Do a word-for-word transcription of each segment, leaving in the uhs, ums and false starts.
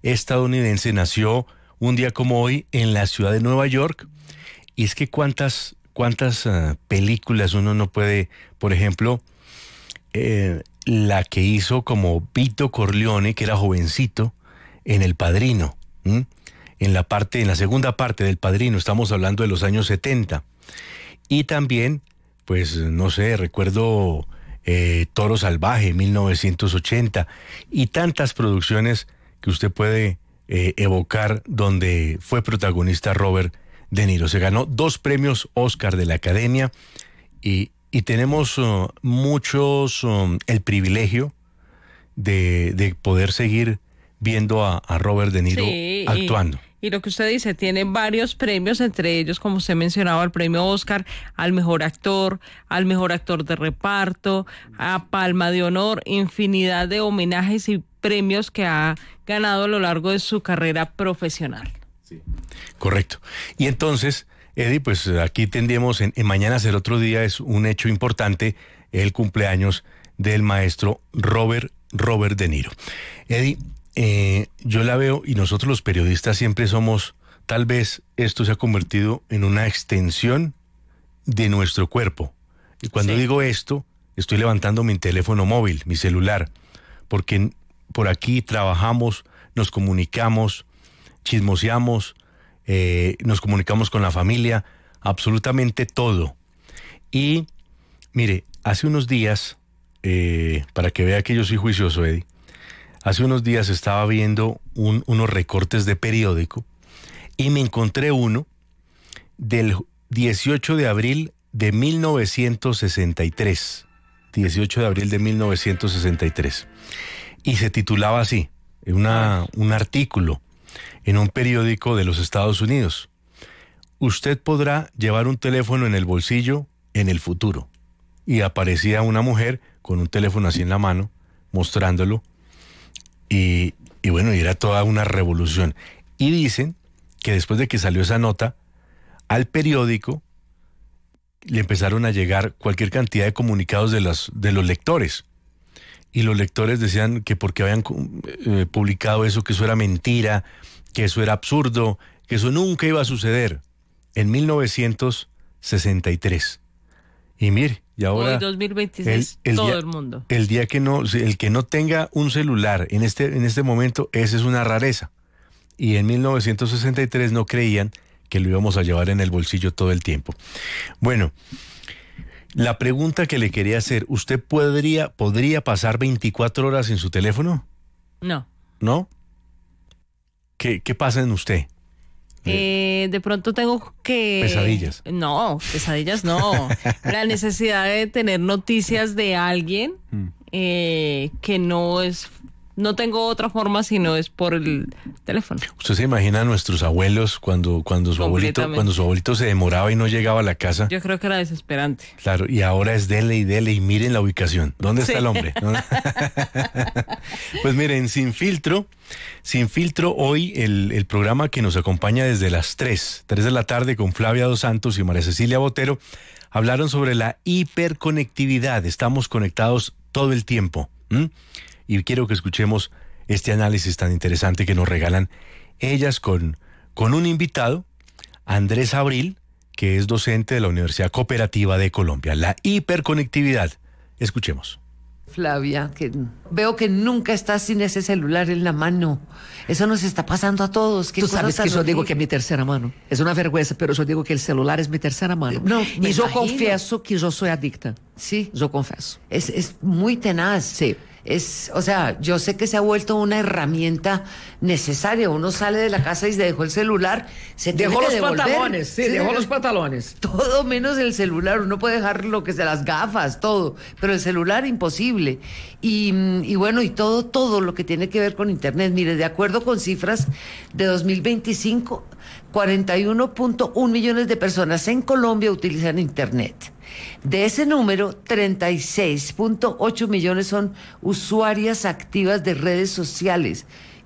estadounidense, nació un día como hoy en la ciudad de Nueva York. Y es que cuántas, cuántas uh, películas uno no puede, por ejemplo, eh, la que hizo como Vito Corleone, que era jovencito, en El Padrino, ¿m? en la parte, en la segunda parte del Padrino, estamos hablando de los años setenta. Y también, pues, no sé, recuerdo eh, Toro Salvaje, mil novecientos ochenta, y tantas producciones que usted puede eh, evocar donde fue protagonista Robert De Niro. Se ganó dos premios Oscar de la Academia y, y tenemos uh, muchos, um, el privilegio de, de poder seguir viendo a, a Robert De Niro sí, actuando. Y, y lo que usted dice, tiene varios premios, entre ellos, como usted mencionaba, el premio Oscar al mejor actor, al mejor actor de reparto, a Palma de Honor, infinidad de homenajes y premios que ha ganado a lo largo de su carrera profesional. Sí. Correcto. Y entonces, Eddie, pues aquí tendríamos en, en Mañana Será Otro Día, es un hecho importante, el cumpleaños del maestro Robert, Robert De Niro. Eddie, eh, yo la veo, y nosotros los periodistas siempre somos, tal vez esto se ha convertido en una extensión de nuestro cuerpo. Y cuando sí. digo esto, estoy levantando mi teléfono móvil, mi celular, porque por aquí trabajamos, nos comunicamos, chismoseamos, eh, nos comunicamos con la familia, absolutamente todo. Y mire, hace unos días, eh, para que vea que yo soy juicioso, Eddie, hace unos días estaba viendo un, unos recortes de periódico y me encontré uno del dieciocho de abril de mil novecientos sesenta y tres. dieciocho de abril de mil novecientos sesenta y tres. Y se titulaba así, una, un artículo en un periódico de los Estados Unidos. Usted podrá llevar un teléfono en el bolsillo en el futuro. Y aparecía una mujer con un teléfono así en la mano, mostrándolo. Y, y bueno, y era toda una revolución. Y dicen que después de que salió esa nota, al periódico le empezaron a llegar cualquier cantidad de comunicados de los, de los lectores. Y los lectores decían que porque habían eh, publicado eso, que eso era mentira, que eso era absurdo, que eso nunca iba a suceder. En mil novecientos sesenta y tres. Y mire, y ahora... Hoy dos mil veintiséis, el, el todo día, el mundo. El día que no, el que no tenga un celular en este, en este momento, esa es una rareza. Y en mil novecientos sesenta y tres no creían que lo íbamos a llevar en el bolsillo todo el tiempo. Bueno, la pregunta que le quería hacer, ¿usted podría, podría pasar veinticuatro horas en su teléfono? No. ¿No? ¿Qué, qué pasa en usted? Eh, de pronto tengo que... Pesadillas. No, pesadillas no. La necesidad de tener noticias de alguien mm. eh, que no es... No tengo otra forma si no es por el teléfono. ¿Usted se imagina a nuestros abuelos cuando, cuando, su abuelito, cuando su abuelito se demoraba y no llegaba a la casa? Yo creo que era desesperante. Claro, y ahora es dele y dele y miren la ubicación. ¿Dónde está sí. el hombre? Pues miren, Sin Filtro, Sin Filtro, hoy el, el programa que nos acompaña desde las tres, tres de la tarde con Flavia Dos Santos y María Cecilia Botero, hablaron sobre la hiperconectividad. Estamos conectados todo el tiempo. ¿Mm? Y quiero que escuchemos este análisis tan interesante que nos regalan ellas con, con un invitado, Andrés Abril, que es docente de la Universidad Cooperativa de Colombia. La hiperconectividad. Escuchemos. Flavia, que veo que nunca estás sin ese celular en la mano. Eso nos está pasando a todos. Tú sabes que yo digo que es mi tercera mano. Es una vergüenza, pero yo digo que el celular es mi tercera mano. No, y yo confieso que yo soy adicta. Sí. Yo confieso. Es, es muy tenaz. Sí. Es, o sea, yo sé que se ha vuelto una herramienta necesaria. Uno sale de la casa y se dejó el celular, se dejó tiene los que devolver. pantalones, sí, sí, dejó los pantalones. Todo menos el celular. Uno puede dejar lo que sea, las gafas, todo, pero el celular imposible. Y, y bueno, y todo, todo lo que tiene que ver con Internet. Mire, de acuerdo con cifras de dos mil veinticinco, cuarenta y uno punto uno millones de personas en Colombia utilizan Internet. De ese número, treinta y seis punto ocho millones son usuarias activas de redes sociales.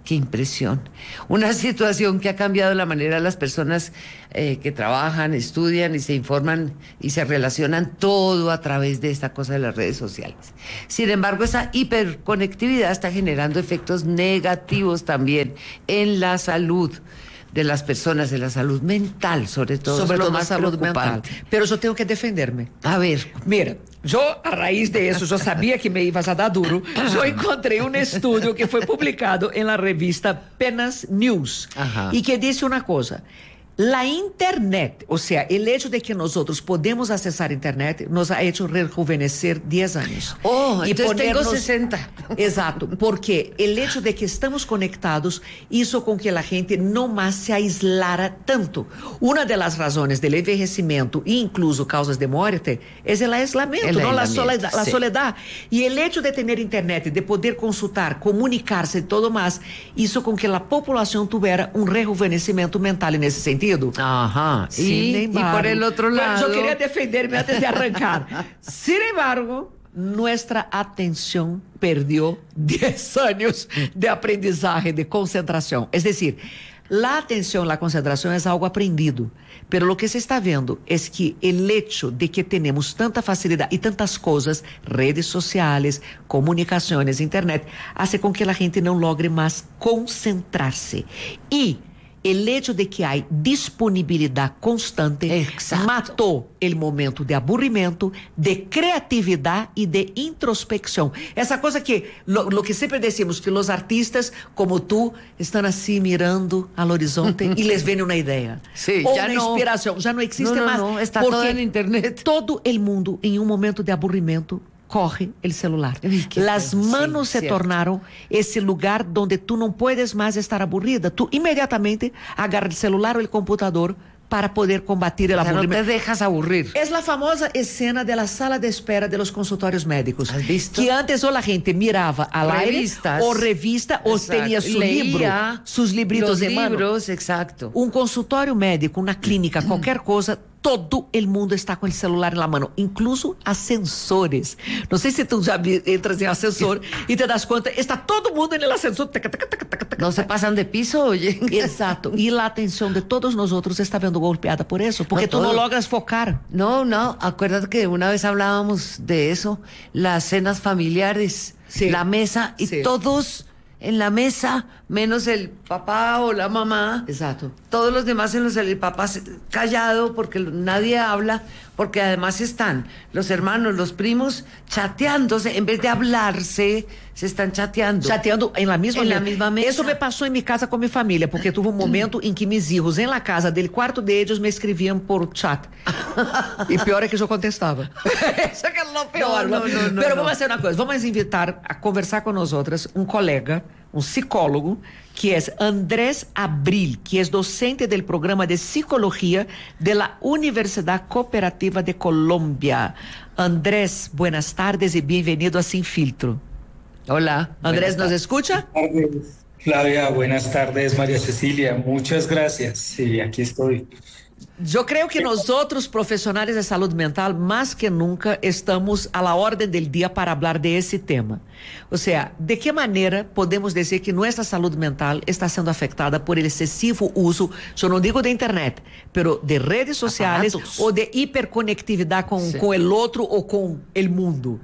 Qué impresión. Una situación que ha cambiado la manera de las personas eh, que trabajan, estudian y se informan y se relacionan todo a través de esta cosa de las redes sociales. Sin embargo, esa hiperconectividad está generando efectos negativos también en la salud de las personas, en la salud mental, sobre todo. Sobre lo todo más la salud mental. preocupante. Pero yo tengo que defenderme. A ver, Mira, yo a raíz de eso, yo sabía que me ibas a dar duro, yo encontré un estudio que fue publicado en la revista Penas News Ajá. y que dice una cosa. La internet, o sea, el hecho de que nosotros podemos accesar internet nos ha hecho rejuvenecer diez años. Oh, y entonces tengo ponernos- sesenta. Exacto, porque el hecho de que estamos conectados hizo con que la gente no más se aislara tanto. Una de las razones del envejecimiento e incluso causas de muerte es el aislamiento, El no la aislamiento, soledad, la sí. soledad. Y el hecho de tener internet, de poder consultar, comunicarse y todo más, hizo con que la población tuviera un rejuvenecimiento mental en ese sentido. Ajá. Sin Y, y embargo, por el otro bueno, lado. yo quería defenderme antes de arrancar. Sin embargo, nuestra atención perdió diez años de aprendizaje, de concentración. Es decir, la atención, la concentración es algo aprendido. Pero lo que se está viendo es que el hecho de que tenemos tanta facilidad y tantas cosas, redes sociales, comunicaciones, internet, hace con que la gente no logre más concentrarse. Y el hecho de que hay disponibilidad constante Exacto. mató el momento de aburrimiento, de creatividad y de introspección. Esa cosa que, lo, lo que siempre decimos, que los artistas como tú están así mirando al horizonte y les viene una idea. Sí, o ya una no. inspiración, ya no existe No, no, más. no, está porque todo en internet. Todo el mundo en un momento de aburrimiento corre el celular. Uy, qué Las feo, sí, manos se cierto. tornaron ese lugar donde tú no puedes más estar aburrida. Tú inmediatamente agarras el celular o el computador para poder combatir el O sea, no te aburrimiento. dejas aburrir. Es la famosa escena de la sala de espera de los consultorios médicos. ¿Has visto? Que antes o la gente miraba al Revistas. aire o revista o Exacto. tenía su Leía libro, sus libritos los de mano. libros, exacto. Um consultório médico, uma clínica, qualquer coisa, todo el mundo está com o celular na mão, incluso ascensores. Não sei se tu já vi- entras em ascensor e te das conta, está todo mundo no ascensor. Taca, taca, taca, taca, taca. No se pasan de piso, oye. Exato. E a atenção de todos nós outros está vendo golpeada por isso, porque No, tu não todo. logras focar. No, no, acuérdate que una vez hablábamos de eso, las cenas familiares, Sí. la mesa y Sí. todos en la mesa, menos el papá o la mamá. Exato. Todos los demás en los el papá se- callado porque nadie habla, porque además están los hermanos, los primos chateándose, en vez de hablarse, se están chateando. Chateando em la mesma En la mesa. misma mesa. Isso me passou em minha casa com minha família, porque tuve um momento em que meus filhos, em la casa del quarto deles, me escreviam por chat. E pior é que eu contestava. Isso que é o pior. No, no, no, no, Pero no. vamos fazer uma coisa, vamos invitar a conversar com nós outras um colega, um psicólogo, que é Andrés Abril, que é docente do programa de psicologia da Universidade Cooperativa de Colômbia. Andrés, buenas tardes e bem-vindo a Sin Filtro. Hola. Andrés, buenas ¿nos tardes. escucha? Buenas tardes, Flavia, buenas tardes, María Cecilia, muchas gracias. Sí, aquí estoy. Eu creio que nós outros profissionais de saúde mental, mais que nunca, estamos à la ordem del dia para falar de esse tema. Ou seja, de que maneira podemos dizer que nossa saúde mental está sendo afetada por el excessivo uso, eu não digo de internet, pero de redes sociais Aparatos. ou de hiperconectividade com, Sí. com el outro ou com el mundo?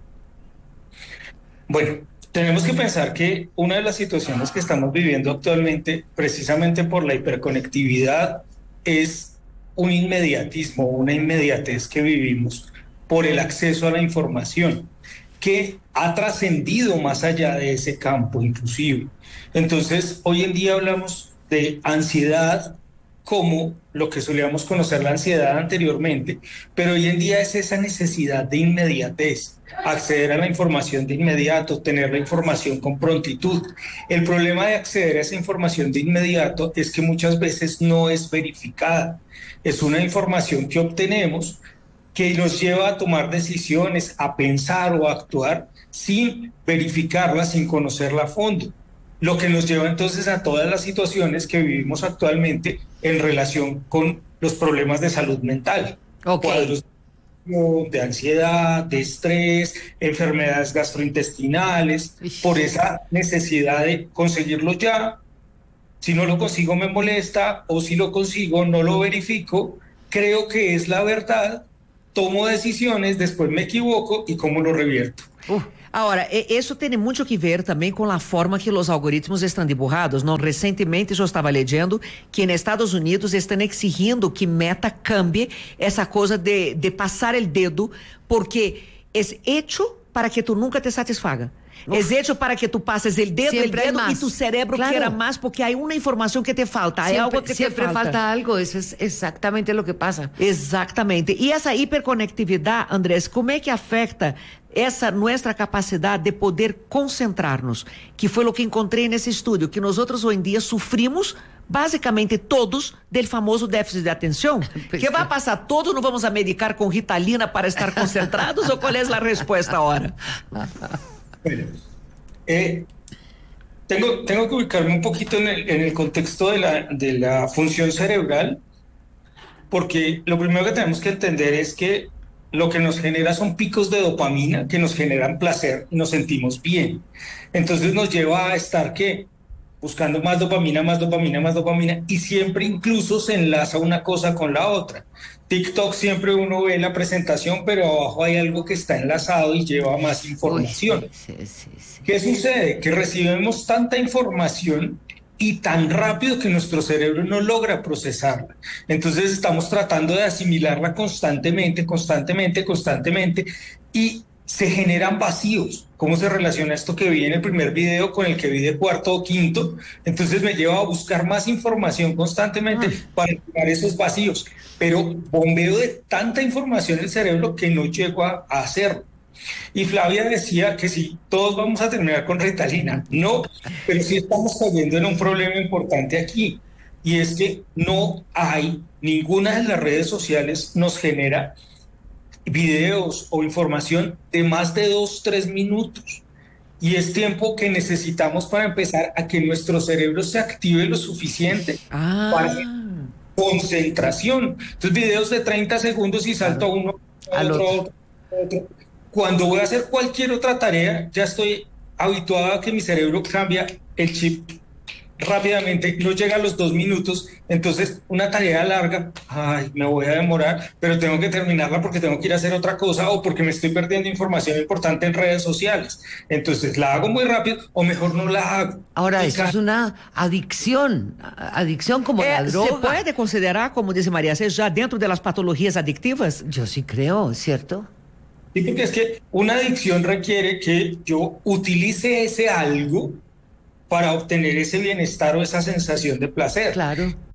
Bueno, tenemos que pensar que una de las situaciones que estamos viviendo actualmente, precisamente por la hiperconectividad, es un inmediatismo, una inmediatez que vivimos por el acceso a la información, que ha trascendido más allá de ese campo inclusive. Entonces, hoy en día hablamos de ansiedad como lo que solíamos conocer la ansiedad anteriormente, pero hoy en día es esa necesidad de inmediatez, acceder a la información de inmediato, tener la información con prontitud. El problema de acceder a esa información de inmediato es que muchas veces no es verificada. Es una información que obtenemos que nos lleva a tomar decisiones, a pensar o a actuar sin verificarla, sin conocerla a fondo. Lo que nos lleva entonces a todas las situaciones que vivimos actualmente en relación con los problemas de salud mental. Ok. Cuadros de ansiedad, de estrés, enfermedades gastrointestinales, por esa necesidad de conseguirlo ya. Si no lo consigo me molesta, o si lo consigo no lo verifico, creo que es la verdad, tomo decisiones, después me equivoco y cómo lo revierto. Uh. Agora, isso tem muito que ver também com a forma que os algoritmos estão divulgados. Não? Recentemente eu estava lendo que nos Estados Unidos estão exigindo que Meta cambie essa coisa de, de passar o dedo, porque é hecho para que tu nunca te satisfaga. Uf. É hecho para que tu pases el dedo, el dedo y tu cerebro claro. quiera más porque hay una información que te falta, hay siempre, algo que siempre te falta. falta algo, eso es exactamente lo que pasa. Exatamente. E essa hiperconectividade, Andrés, como é que afeta essa nossa capacidade de poder concentrar-nos? Que foi o que encontrei nesse estudo, que nós outros hoje em dia sofrimos basicamente todos del famoso déficit de atenção. Que vai passar todo, não vamos a medicar com Ritalina para estar concentrados ou qual é a resposta agora? Bueno, eh, tengo, tengo que ubicarme un poquito en el, en el contexto de la, de la función cerebral, porque lo primero que tenemos que entender es que lo que nos genera son picos de dopamina que nos generan placer y nos sentimos bien. Entonces nos lleva a estar, ¿qué? Buscando más dopamina, más dopamina, más dopamina, y siempre incluso se enlaza una cosa con la otra. TikTok siempre uno ve la presentación, pero abajo hay algo que está enlazado y lleva más información. Uy, sí, sí, sí. ¿Qué sucede? Que recibimos tanta información y tan rápido que nuestro cerebro no logra procesarla. Entonces estamos tratando de asimilarla constantemente, constantemente, constantemente, y se generan vacíos. ¿Cómo se relaciona esto que vi en el primer video con el que vi de cuarto o quinto? Entonces me lleva a buscar más información constantemente ah. para llenar esos vacíos. Pero bombeo de tanta información en el cerebro que no llego a, a hacerlo. Y Flavia decía que sí, todos vamos a terminar con Ritalina. No, pero sí estamos cayendo en un problema importante aquí. Y es que no hay, ninguna de las redes sociales nos genera videos o información de más de dos, tres minutos. Y es tiempo que necesitamos para empezar a que nuestro cerebro se active lo suficiente ah. para concentración. Entonces, videos de treinta segundos y salto a uno, a otro, otro, otro, otro. Cuando voy a hacer cualquier otra tarea, ya estoy habituado a que mi cerebro cambia el chip rápidamente, no llega a los dos minutos, entonces una tarea larga, ay, me voy a demorar, pero tengo que terminarla porque tengo que ir a hacer otra cosa o porque me estoy perdiendo información importante en redes sociales. Entonces la hago muy rápido o mejor no la hago. Ahora, eso es una adicción, adicción como eh, la droga. ¿Se puede considerar, como dice María Cés, ya dentro de las patologías adictivas? Yo sí creo, ¿cierto? Sí, porque es que una adicción requiere que yo utilice ese algo para obtener ese bienestar o esa sensación de placer. Claro.